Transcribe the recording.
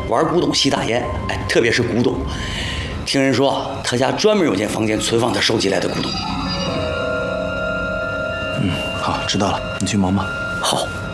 玩古董吸大烟，哎，特别是古董。听人说他家专门有间房间存放他收集来的古董。 好，知道了，你去忙吧。 好。